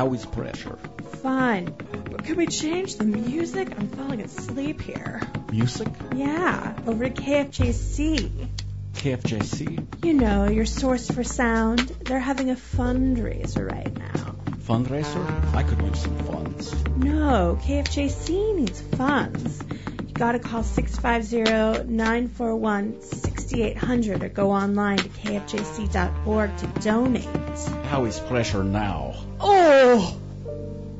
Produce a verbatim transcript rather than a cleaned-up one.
How is pressure? Fun. But can we change the music? I'm falling asleep here. Music? Yeah, over at K F J C. K F J C? You know, your source for sound. They're having a fundraiser right now. Fundraiser? I could use some funds. No, K F J C needs funds. You gotta call six five zero, nine four one, six eight zero zero or go online to k f j c dot org to donate. How is pressure now? Oh!